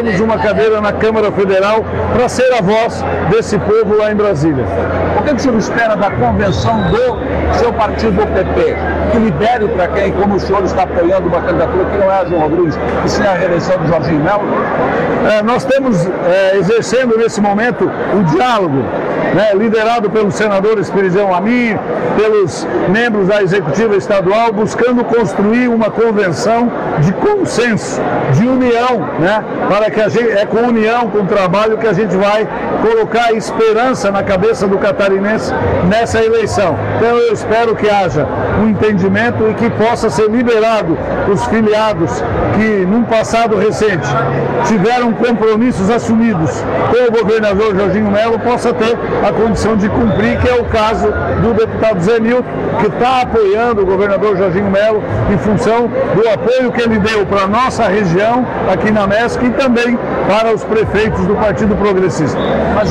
temos uma cadeira na Câmara Federal para ser a voz desse povo lá em Brasília. O que o senhor espera da convenção do seu partido, o PP? Que libere para quem, como o senhor está apoiando uma candidatura que não é a João Rodrigues, e sim a reeleição do Jorginho Melo? Nós temos exercendo nesse momento o diálogo, liderado pelo senador Esperidião Amin, pelos membros da executiva estadual, buscando construir uma convenção de consenso, de união, para que é com união, com trabalho, que a gente vai colocar esperança na cabeça do catarinense nessa eleição. Então eu espero que haja um entendimento e que possa ser liberado os filiados que, num passado recente, tiveram compromissos assumidos com o governador Jorginho Melo, possa ter a condição de cumprir, que é o caso do deputado Zé Milton, que está apoiando o governador Jorginho Melo em função do apoio que ele deu para a nossa região, aqui na MESC, e também para os prefeitos do Partido Progressista. Mas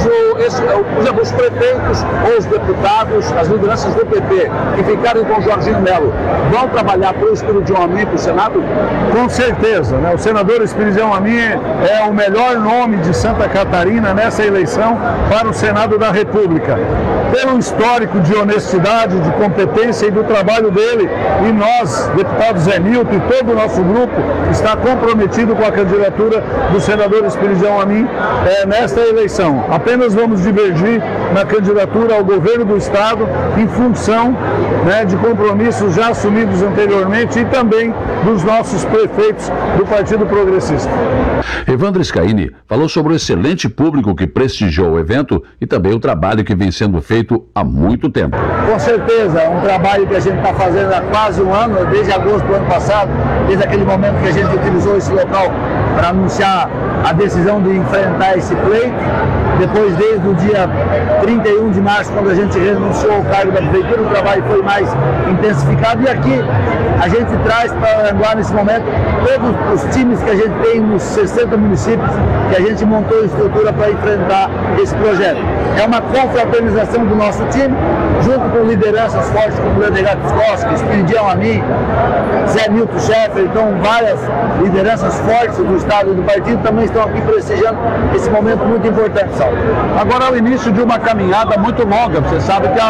os prefeitos ou os deputados, as lideranças do PP, que ficarem com o Jorginho Melo, vão trabalhar para o Esperidião Amin para o Senado? Com certeza, O senador Esperidião Amin é o melhor nome de Santa Catarina nessa eleição para o Senado da República. Pelo histórico de honestidade, de competência e do trabalho dele, e nós, deputados Zé Milton e todo o nosso grupo, está comprometido com a candidatura do senador Esperidião Amin nesta eleição. Apenas vamos divergir na candidatura ao governo do Estado em função de compromissos já assumidos anteriormente e também dos nossos prefeitos do Partido Progressista. Evandro Scaini falou sobre o excelente público que prestigiou o evento e também o trabalho que vem sendo feito há muito tempo. Com certeza, é um trabalho que a gente está fazendo há quase um ano, desde agosto do ano passado, desde aquele momento que a gente utilizou esse local para anunciar a decisão de enfrentar esse pleito. Depois, desde o dia 31 de março, quando a gente renunciou ao cargo da prefeitura, o trabalho foi mais intensificado. E aqui a gente traz para Aranguá, nesse momento, todos os times que a gente tem nos 60 municípios, que a gente montou estrutura para enfrentar esse projeto. É uma confraternização do nosso time, junto com lideranças fortes como o Leandro Gato, Esperidião Amin, Zé Milton Schaeffer. Então, várias lideranças fortes do Estado e do partido também estão aqui prestigiando esse momento muito importante, Saulo. Agora é o início de uma caminhada muito longa. Você sabe que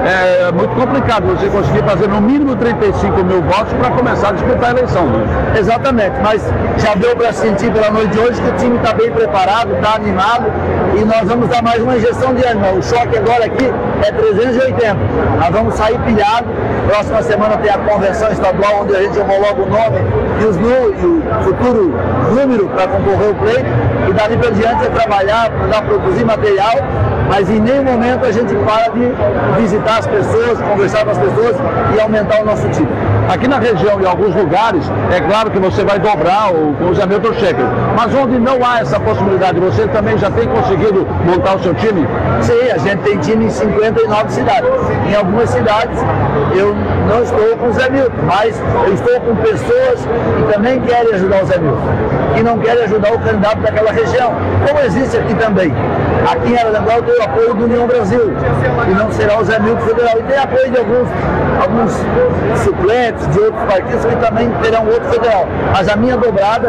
é muito complicado você conseguir fazer no mínimo 35 mil votos para começar a disputar a eleição. Exatamente, mas já deu para sentir pela noite de hoje que o time está bem preparado, está animado, e nós vamos dar mais uma injeção de ânimo. O choque agora aqui é 380. Nós vamos sair pilhado. Próxima semana tem a convenção estadual, onde a gente homologa o nome e o futuro número para concorrer ao pleito, e dali para diante é trabalhar, para produzir material, mas em nenhum momento a gente para de visitar as pessoas, conversar com as pessoas e aumentar o nosso time. Aqui na região, em alguns lugares, é claro que você vai dobrar o Zé Milton Schaeffer, mas onde não há essa possibilidade, você também já tem conseguido montar o seu time? Sim, a gente tem time em 59 cidades. Em algumas cidades eu não estou com o Zé Milton, mas eu estou com pessoas que também querem ajudar o Zé Milton, e não querem ajudar o candidato daquela região, como existe aqui também. Aqui em Aranguá eu tenho o apoio do União Brasil, e não será o Zé Milton Federal, e tem apoio de alguns suplentes de outros partidos que também terão outro federal. Mas a minha dobrada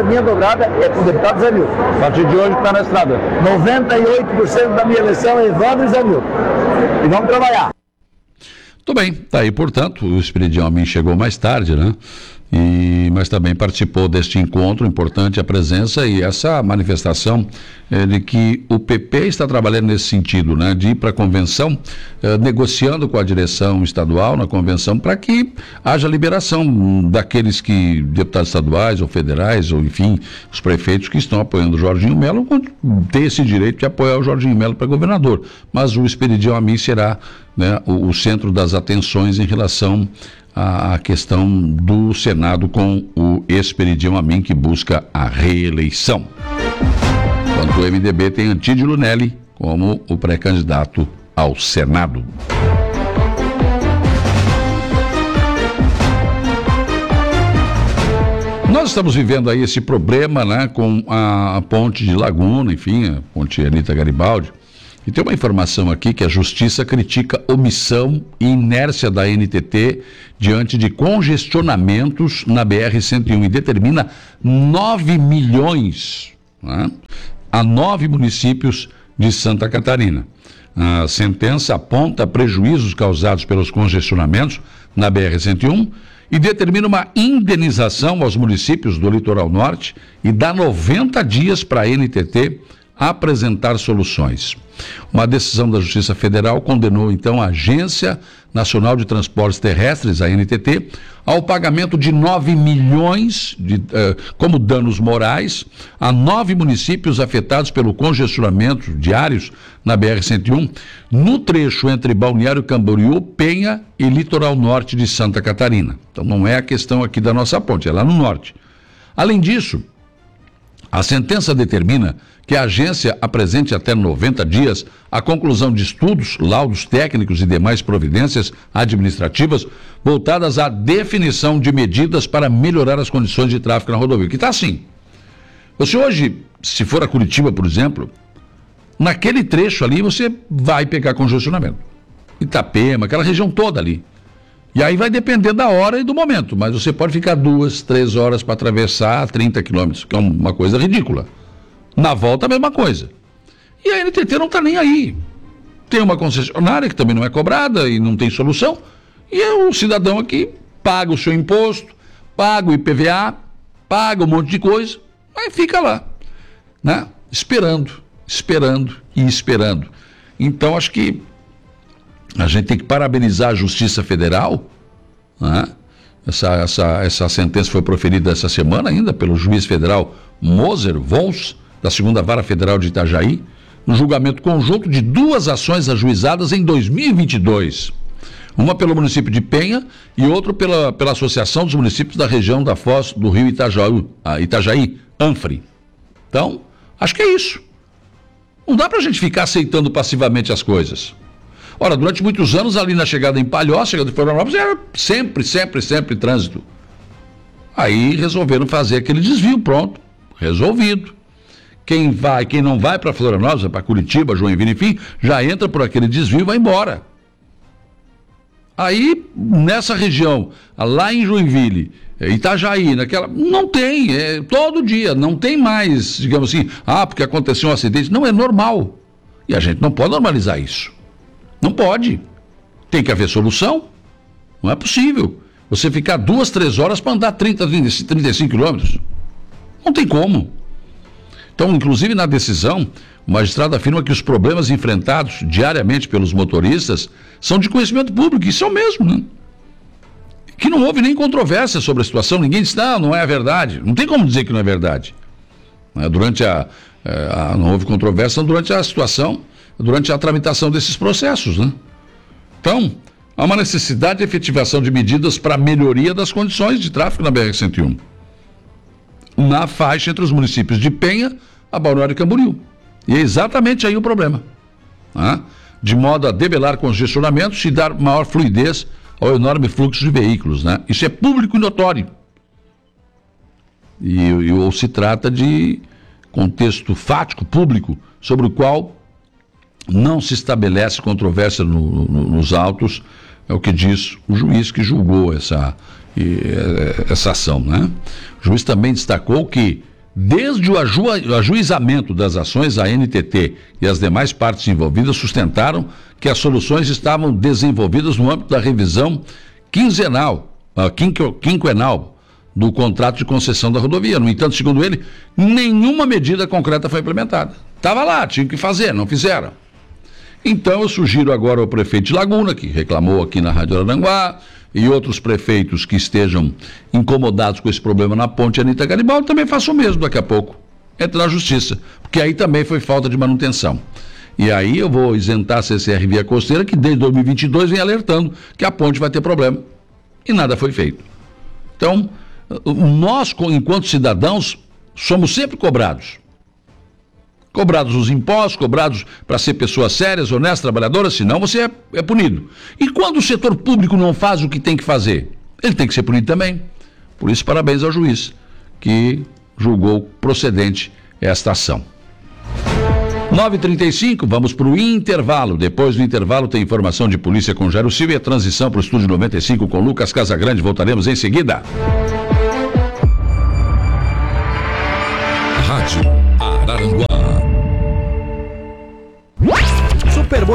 é com o deputado Zé Milton. A partir de hoje está na estrada. 98% da minha eleição é Evandro e Zé Milton. E vamos trabalhar. Tudo bem, tá aí, portanto, o Esperidião Amin chegou mais tarde, mas também participou deste encontro, importante a presença e essa manifestação de que o PP está trabalhando nesse sentido, de ir para a convenção, negociando com a direção estadual na convenção, para que haja liberação daqueles deputados estaduais ou federais, ou enfim, os prefeitos que estão apoiando o Jorginho Melo, ter esse direito de apoiar o Jorginho Melo para governador. Mas o Esperidião Amin será o centro das atenções em relação a questão do Senado com o Esperidião Amin, que busca a reeleição. Enquanto o MDB tem Antídio Lunelli como o pré-candidato ao Senado. Nós estamos vivendo aí esse problema, com a ponte de Laguna, enfim, a ponte Anita Garibaldi. E tem uma informação aqui que a Justiça critica omissão e inércia da NTT diante de congestionamentos na BR-101 e determina 9 milhões a 9 municípios de Santa Catarina. A sentença aponta prejuízos causados pelos congestionamentos na BR-101 e determina uma indenização aos municípios do Litoral Norte e dá 90 dias para a NTT apresentar soluções. Uma decisão da Justiça Federal condenou então a Agência Nacional de Transportes Terrestres, a NTT, ao pagamento de 9 milhões como danos morais a 9 municípios afetados pelo congestionamento diários na BR-101, no trecho entre Balneário Camboriú, Penha e Litoral Norte de Santa Catarina. Então não é a questão aqui da nossa ponte, é lá no norte. Além disso, a sentença determina que a agência apresente até 90 dias a conclusão de estudos, laudos técnicos e demais providências administrativas voltadas à definição de medidas para melhorar as condições de tráfego na rodovia. Que está assim. Você hoje, se for a Curitiba, por exemplo, naquele trecho ali você vai pegar congestionamento. Itapema, aquela região toda ali. E aí vai depender da hora e do momento, mas você pode ficar 2, 3 horas para atravessar 30 quilômetros, que é uma coisa ridícula. Na volta a mesma coisa. E a NTT não está nem aí. Tem uma concessionária que também não é cobrada e não tem solução, e o cidadão aqui paga o seu imposto, paga o IPVA, paga um monte de coisa, aí fica lá, né? Esperando e esperando. Então acho que a gente tem que parabenizar a Justiça Federal, né? Essa sentença foi proferida essa semana ainda pelo juiz federal Moser Vons, da 2ª Vara Federal de Itajaí, no julgamento conjunto de 2 ações ajuizadas em 2022. Uma pelo município de Penha e outra pela Associação dos Municípios da região da Foz do Rio Itajaí, Anfre. Então, acho que é isso. Não dá pra gente ficar aceitando passivamente as coisas. Ora, durante muitos anos, ali na chegada em Palhoça, chegada de Florianópolis, era sempre trânsito. Aí resolveram fazer aquele desvio, pronto, resolvido. Quem não vai para Florianópolis, para Curitiba, Joinville, enfim, já entra por aquele desvio e vai embora. Aí, nessa região, lá em Joinville, Itajaí, não tem, todo dia, não tem mais, digamos assim, porque aconteceu um acidente. Não, é normal. E a gente não pode normalizar isso. Não pode. Tem que haver solução. Não é possível você ficar 2, 3 horas para andar 35 quilômetros. Não tem como. Então, inclusive na decisão, o magistrado afirma que os problemas enfrentados diariamente pelos motoristas são de conhecimento público. Isso é o mesmo, né? Que não houve nem controvérsia sobre a situação. Ninguém disse, não é a verdade. Não tem como dizer que não é verdade. Não houve controvérsia durante a situação, durante a tramitação desses processos, né? Então, há uma necessidade de efetivação de medidas para a melhoria das condições de tráfego na BR-101, na faixa entre os municípios de Penha a Balneário Camboriú. E é exatamente aí o problema, né? De modo a debelar congestionamentos e dar maior fluidez ao enorme fluxo de veículos, né? Isso é público e notório. Ou se trata de contexto fático, público, sobre o qual não se estabelece controvérsia nos autos, é o que diz o juiz que julgou essa ação, né? O juiz também destacou que, desde o ajuizamento das ações, a NTT e as demais partes envolvidas sustentaram que as soluções estavam desenvolvidas no âmbito da revisão quinquenal do contrato de concessão da rodovia. No entanto, segundo ele, nenhuma medida concreta foi implementada. Estava lá, tinha que fazer, não fizeram. Então eu sugiro agora ao prefeito de Laguna, que reclamou aqui na Rádio Araranguá, e outros prefeitos que estejam incomodados com esse problema na ponte Anita Garibaldi, também façam o mesmo daqui a pouco. Entra na justiça, porque aí também foi falta de manutenção. E aí eu vou isentar a CCR Via Costeira, que desde 2022 vem alertando que a ponte vai ter problema. E nada foi feito. Então, nós, enquanto cidadãos, somos sempre cobrados. Cobrados os impostos, cobrados para ser pessoas sérias, honestas, trabalhadoras, senão você é punido. E quando o setor público não faz o que tem que fazer, ele tem que ser punido também. Por isso, parabéns ao juiz, que julgou procedente esta ação. 9h35, vamos para o intervalo. Depois do intervalo tem informação de polícia com Jairo Silva e a transição para o Estúdio 95 com Lucas Casagrande. Voltaremos em seguida. Rádio Araranguá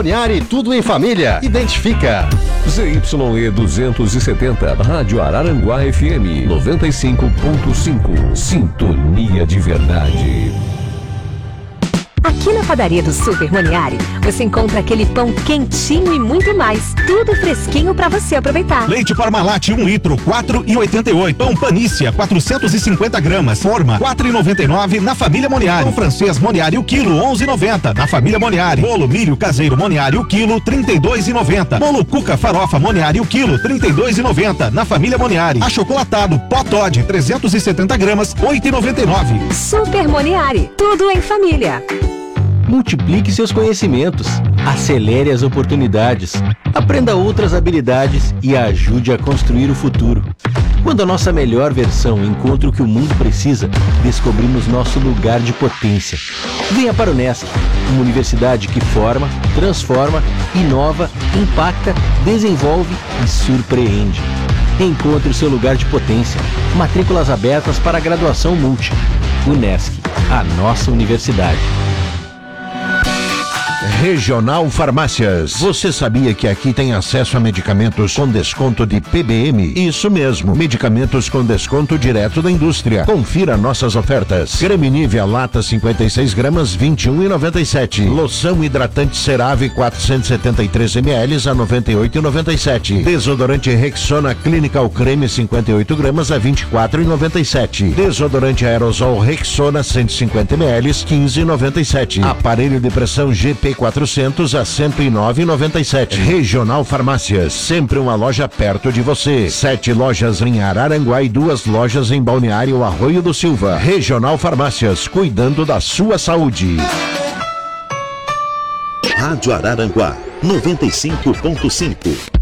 Moniari, tudo em família. Identifica. ZYE 270, Rádio Araranguá FM 95.5. Sintonia de verdade. Aqui na padaria do Super Moniari, você encontra aquele pão quentinho e muito mais. Tudo fresquinho para você aproveitar. Leite Parmalat 1 litro, 4,88. Pão Panícia, 450 gramas. Forma, 4,99 na Família Moniari. Pão francês Moniari, o quilo, 11,90 na Família Moniari. Bolo milho caseiro Moniari, o quilo, 32,90. Bolo Cuca Farofa Moniari, o quilo, 32,90 na Família Moniari. Achocolatado Pó Toddy, 370 gramas, 8,99. Super Moniari, tudo em família. Multiplique seus conhecimentos, acelere as oportunidades, aprenda outras habilidades e ajude a construir o futuro. Quando a nossa melhor versão encontra o que o mundo precisa, descobrimos nosso lugar de potência. Venha para o Unesc, uma universidade que forma, transforma, inova, impacta, desenvolve e surpreende. Encontre o seu lugar de potência. Matrículas abertas para a graduação Multi. Unesc, a nossa universidade. Regional Farmácias. Você sabia que aqui tem acesso a medicamentos com desconto de PBM? Isso mesmo, medicamentos com desconto direto da indústria. Confira nossas ofertas. Creme Nivea lata 56 gramas, 21,97. Loção hidratante Cerave 473 ml a 98,97. Desodorante Rexona Clinical Creme 58 gramas a 24,97. Desodorante aerosol Rexona 150 ml, 15,97. Aparelho de pressão GP 400 a 109,97. Regional Farmácias, sempre uma loja perto de você. 7 lojas em Araranguá e 2 lojas em Balneário Arroio do Silva. Regional Farmácias, cuidando da sua saúde. Rádio Araranguá 95.5.